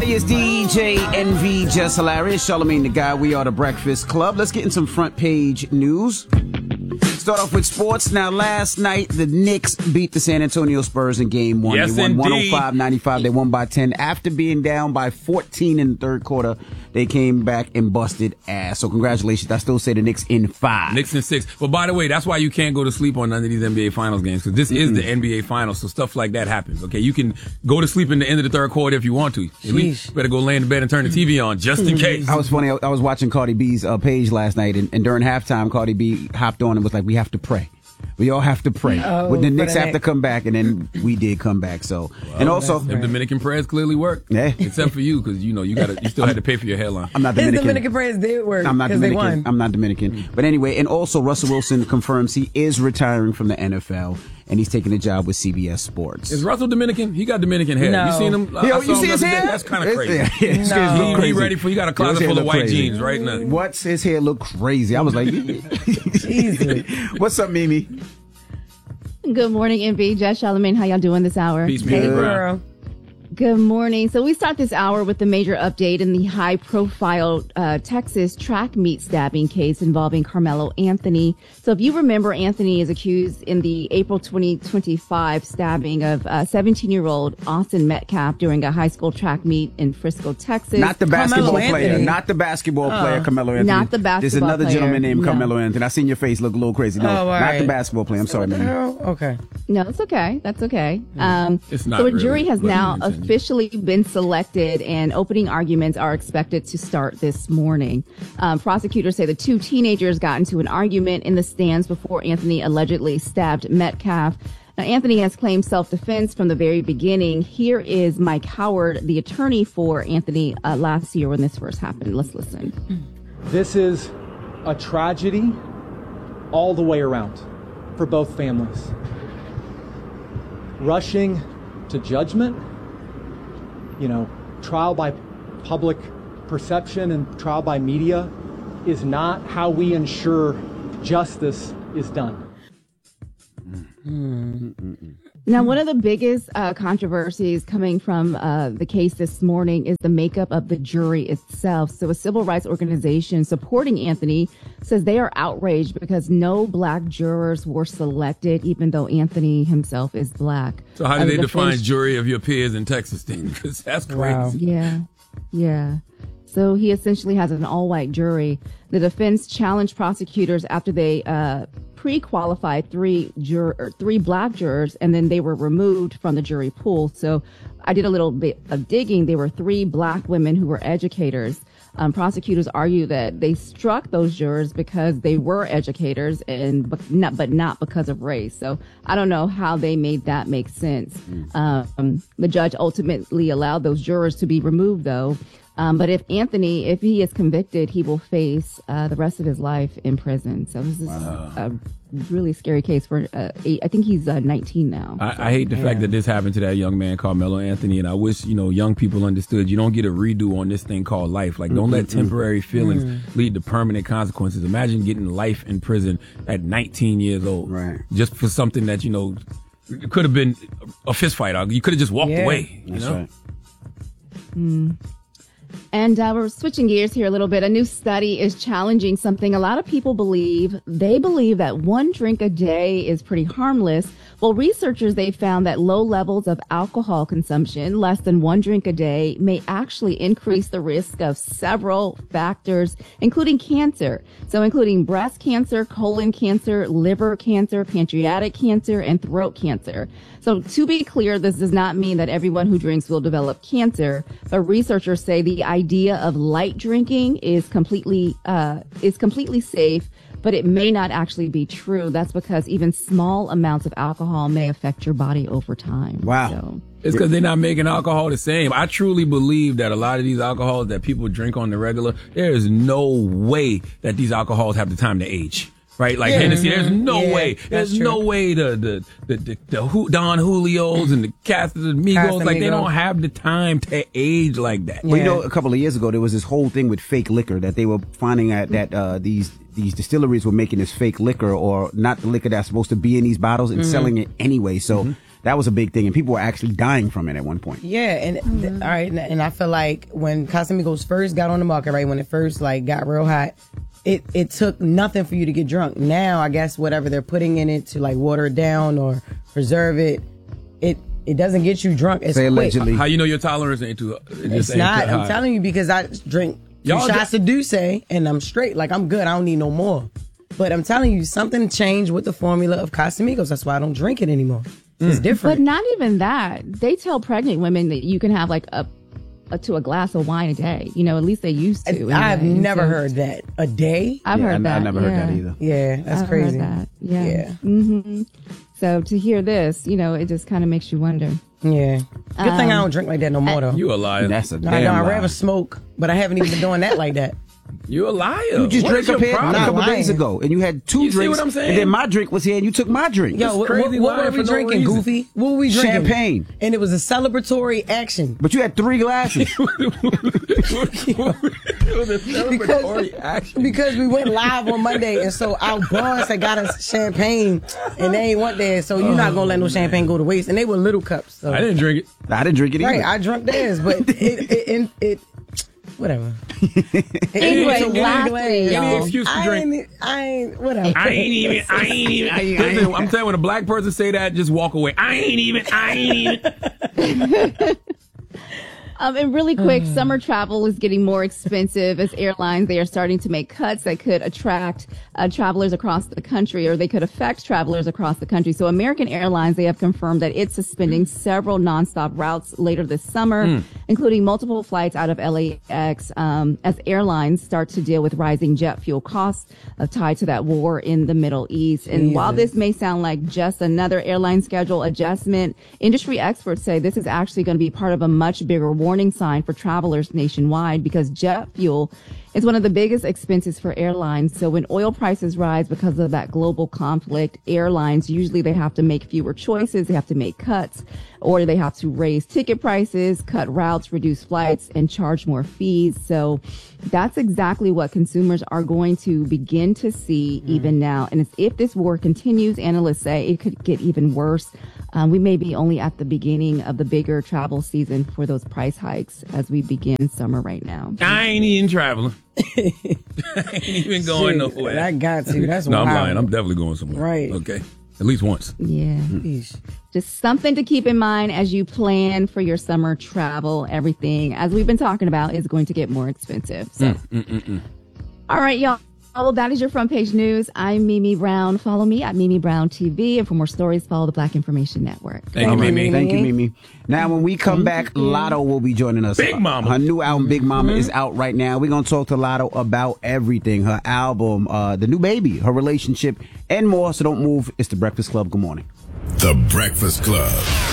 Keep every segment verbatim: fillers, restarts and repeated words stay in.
everybody. It's D J N V, Just Hilarious, Charlamagne the Guy. We are the Breakfast Club. Let's get in some front page news. Start off with sports. Now, last night, the Knicks beat the San Antonio Spurs in game one. Yes, they won indeed. one oh five ninety-five. They won by ten. After being down by fourteen in the third quarter, they came back and busted ass. So congratulations. I still say the Knicks in five. Knicks in six. But by the way, that's why you can't go to sleep on none of these N B A Finals games, because this mm-hmm. is the N B A Finals, so stuff like that happens. Okay, you can go to sleep in the end of the third quarter if you want to. At least better go lay in the bed and turn the T V on just in case. I was funny. I, I was watching Cardi B's uh, page last night, and, and during halftime, Cardi B hopped on and was like, "We have to pray. We all have to pray. Oh, but the Knicks the have to come back," and then we did come back. So, well, and also, the Dominican prayers clearly work. Yeah. Except for you, because you know you got you still had to pay for your hairline. I'm not His Dominican. Dominican prayers did work. I'm not Dominican. They won. I'm not Dominican. But anyway, and also Russell Wilson confirms he is retiring from the N F L. And he's taking a job with C B S Sports. Is Russell Dominican? He got Dominican hair. No. You seen him? Yo, you see his hair? That's kind of crazy. Yeah, yeah, his hair no. look He crazy. ready for? You got a closet full of white crazy. jeans right now. What's his hair look crazy? I was like, easy. What's up, Mimi? Good morning, M B. Jess, Charlamagne, how y'all doing this hour? Peace, Hey, Mimi Brown. girl. Good morning. So we start this hour with the major update in the high-profile uh, Texas track meet stabbing case involving Carmelo Anthony. So if you remember, Anthony is accused in the April twenty twenty-five stabbing of uh, seventeen-year-old Austin Metcalf during a high school track meet in Frisco, Texas. Not the basketball Carmelo player. Anthony. Not the basketball Oh. player, Carmelo Anthony. Not the basketball There's another player. gentleman named No. Carmelo Anthony. I seen your face look a little crazy. No, Oh, all not right. the basketball player. I'm sorry, What the man. hell? Okay. No, it's okay. That's okay. Um, It's not so a really, jury has but now continue. officially been selected, and opening arguments are expected to start this morning. Um, prosecutors say the two teenagers got into an argument in the stands before Anthony allegedly stabbed Metcalf. Now, Anthony has claimed self-defense from the very beginning. Here is Mike Howard, the attorney for Anthony, uh, last year when this first happened. Let's listen. This is a tragedy all the way around for both families. Rushing to judgment, you know, trial by public perception and trial by media is not how we ensure justice is done. Now, one of the biggest uh, controversies coming from uh, the case this morning is the makeup of the jury itself. So a civil rights organization supporting Anthony says they are outraged because no black jurors were selected, even though Anthony himself is black. So how do Uh, they the define defense- jury of your peers in Texas then? Because that's crazy. Wow. Yeah, yeah. So he essentially has an all-white jury. The defense challenged prosecutors after they uh, pre-qualified three jur- or three black jurors, and then they were removed from the jury pool. So I did a little bit of digging. There were three black women who were educators. Um, prosecutors argue that they struck those jurors because they were educators, and but not, but not because of race. So I don't know how they made that make sense. Um, the judge ultimately allowed those jurors to be removed, though. Um, but if Anthony, if he is convicted, he will face uh, the rest of his life in prison. So this is Wow. a really scary case for, uh, eight, I think he's uh, nineteen now. I, I hate the fact that this happened to that young man, Carmelo Anthony, and I wish, you know, young people understood you don't get a redo on this thing called life. Like, don't let temporary feelings lead to permanent consequences. Imagine getting life in prison at nineteen years old. Right. Just for something that, you know, it could have been a fist fight. You could have just walked Yeah. away. You That's know? right. And uh, we're switching gears here a little bit. A new study is challenging something a lot of people believe. They believe that one drink a day is pretty harmless. Well, researchers, they found that low levels of alcohol consumption, less than one drink a day, may actually increase the risk of several factors, including cancer. So including breast cancer, colon cancer, liver cancer, pancreatic cancer, and throat cancer. So to be clear, this does not mean that everyone who drinks will develop cancer, but researchers say the idea of light drinking is completely uh, is completely safe, but it may not actually be true. That's because even small amounts of alcohol may affect your body over time. Wow. So, It's because they're not making alcohol the same. I truly believe that a lot of these alcohols that people drink on the regular, there is no way that these alcohols have the time to age. Right? Like Yeah. Hennessy, there's no Yeah, way. that's There's true. no way the the the, the, the Hu- Don Julios and the Casamigos, like they Casamigos. don't have the time to age like that. Well, you Yeah. know, a couple of years ago, there was this whole thing with fake liquor that they were finding out that uh, these these distilleries were making this fake liquor or not the liquor that's supposed to be in these bottles and selling it anyway. So That was a big thing, and people were actually dying from it at one point. Yeah, and Mm-hmm. th- all right, and, and I feel like when Casamigos first got on the market, right, when it first like got real hot, it it took nothing for you to get drunk. Now, I guess whatever they're putting in it to like water it down or preserve it, it it doesn't get you drunk as Say quick. allegedly. How you know your tolerance ain't too? It just It's ain't not. too I'm high? telling you because I drink two Y'all shots ju- of Douce and I'm straight. Like I'm good. I don't need no more. But I'm telling you, something changed with the formula of Casamigos. That's why I don't drink it anymore. It's But different. not even that. They tell pregnant women that you can have like a, a to a glass of wine a day. You know, at least they used to. I've anyway. never So- heard that. A day? I've Yeah, heard I, that. I never heard that yeah. either. Yeah, that's I've crazy. heard that. Yeah. Yeah. hmm So to hear this, you know, it just kind of makes you wonder. Yeah. Good thing I don't drink like that no more, though. You a liar. That's a No, damn I don't. I'd lie. rather smoke, but I haven't even been doing that like that. You a liar. You just What drank is up your here a problem? couple lying. days ago, and you had two You see drinks. what I'm saying? And then my drink was here, and you took my drink. Yo, what, crazy what, what lying were we for no drinking, reason. Goofy? What were we drinking? Champagne. And it was a celebratory action. But you had three glasses. It was a celebratory action. Because we went live on Monday, and so our boss had got us champagne, and they ain't want that, so you're not gonna let no champagne go to waste. And they were little cups. So. I didn't drink it. I didn't drink it either. Right, I drunk theirs, but it, it, it, it whatever. Anyway, It's a lastly, glass. Any y'all. excuse to I drink. ain't, I ain't, whatever. I ain't even. I ain't even. Listen, I'm telling you, when a black person say that, just walk away. I ain't even. I ain't even. Um, and really quick, summer travel is getting more expensive as airlines, they are starting to make cuts that could attract uh, travelers across the country, or they could affect travelers across the country. So American Airlines, they have confirmed that it's suspending several nonstop routes later this summer, mm. including multiple flights out of L A X, um, as airlines start to deal with rising jet fuel costs uh, tied to that war in the Middle East. And Jesus. while this may sound like just another airline schedule adjustment, industry experts say this is actually going to be part of a much bigger war warning sign for travelers nationwide, because jet fuel is one of the biggest expenses for airlines. So when oil prices rise because of that global conflict, airlines usually they have to make fewer choices, they have to make cuts, or they have to raise ticket prices, cut routes, reduce flights, and charge more fees. So that's exactly what consumers are going to begin to see mm. even now. And if this war continues, analysts say it could get even worse. Um, we may be only at the beginning of the bigger travel season for those price hikes as we begin summer right now. I ain't even traveling. I ain't even going Shit, nowhere. I got to. That's no, I'm wild. lying. I'm definitely going somewhere. Right. Okay. At least once. Yeah. Yeesh. Just something to keep in mind as you plan for your summer travel. Everything, as we've been talking about, is going to get more expensive. So, Mm, mm, mm, mm. All right, y'all. Well, that is your front page news. I'm Mimi Brown. Follow me at Mimi Brown T V. And for more stories, follow the Black Information Network. Thank you, Mimi. Thank you, Mimi. Now, when we come back, Lotto will be joining us. Big Mama. Her new album, Big Mama, Mm-hmm. is out right now. We're going to talk to Lotto about everything. Her album, uh, the new baby, her relationship, and more. So don't move. It's The Breakfast Club. Good morning. The Breakfast Club.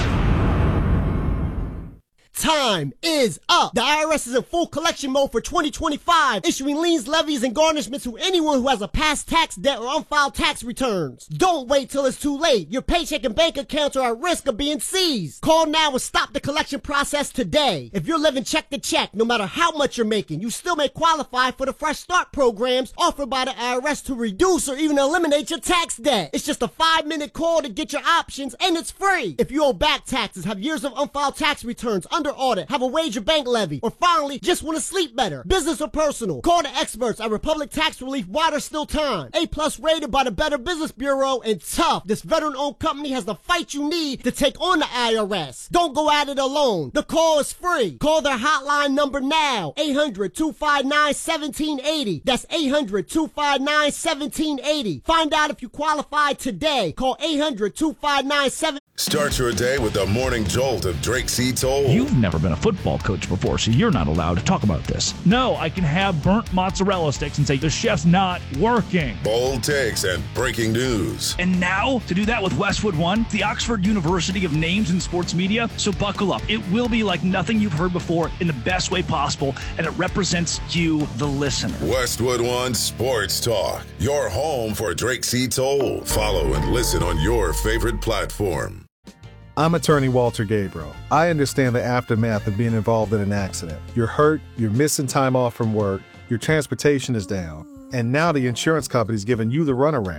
Time is up. The I R S is in full collection mode for twenty twenty-five, issuing liens, levies, and garnishments to anyone who has a past tax debt or unfiled tax returns. Don't wait till it's too late. Your paycheck and bank accounts are at risk of being seized. Call now and stop the collection process today. If you're living check to check, no matter how much you're making, you still may qualify for the Fresh Start programs offered by the I R S to reduce or even eliminate your tax debt. It's just a five-minute call to get your options, and it's free. If you owe back taxes, have years of unfiled tax returns, under audit, have a wage or bank levy, or finally just want to sleep better, business or personal, call the experts at Republic Tax Relief while there's still time. A plus rated by the Better Business Bureau, and tough. This veteran-owned company has the fight you need to take on the I R S. Don't go at it alone. The call is free. Call their hotline number now, eight hundred, two five nine, one seven eight zero. That's eight hundred, two five nine, one seven eight zero. Find out if you qualify today. Call eight hundred, two five nine, seven. Start your day with the morning jolt of Drake C. Toll. You've never been a football coach before, so you're not allowed to talk about this. No, I can have burnt mozzarella sticks and say the chef's not working. Bold takes and breaking news. And now, to do that with Westwood One, the Oxford University of Names in Sports Media. So buckle up. It will be like nothing you've heard before in the best way possible, and it represents you, the listener. Westwood One Sports Talk. Your home for Drake C. Toll. Follow and listen on your favorite platform. I'm attorney Walter Gabriel. I understand the aftermath of being involved in an accident. You're hurt, you're missing time off from work, your transportation is down, and now the insurance company's giving you the runaround.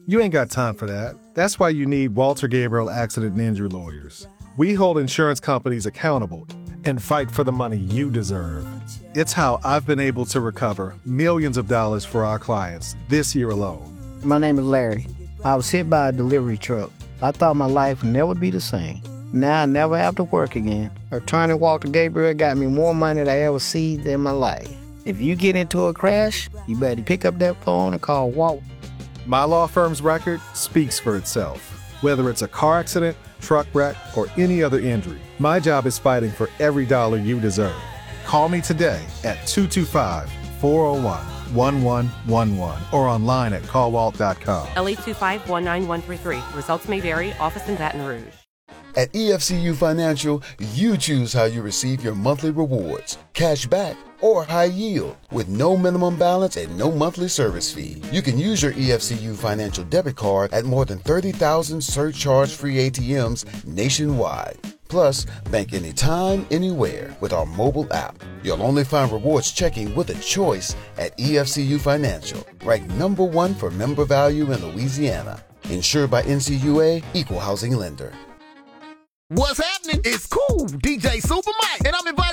You ain't got time for that. That's why you need Walter Gabriel Accident and Injury Lawyers. We hold insurance companies accountable and fight for the money you deserve. It's how I've been able to recover millions of dollars for our clients this year alone. My name is Larry. I was hit by a delivery truck. I thought my life would never be the same. Now I never have to work again. Attorney Walter Gabriel got me more money than I ever seen in my life. If you get into a crash, you better pick up that phone and call Walt. My law firm's record speaks for itself. Whether it's a car accident, truck wreck, or any other injury, my job is fighting for every dollar you deserve. Call me today at two two five, four oh one, one one one one or online at call walt dot com. L eight two five, one nine one three three. Results may vary. Office in Baton Rouge. At E F C U Financial, you choose how you receive your monthly rewards, cash back, or high yield with no minimum balance and no monthly service fee. You can use your E F C U Financial debit card at more than thirty thousand surcharge-free A T Ms nationwide. Plus, bank anytime, anywhere with our mobile app. You'll only find rewards checking with a choice at E F C U Financial, ranked number one for member value in Louisiana. Insured by N C U A, Equal Housing Lender. What's happening? It's cool. D J Super Mike, and I'm inviting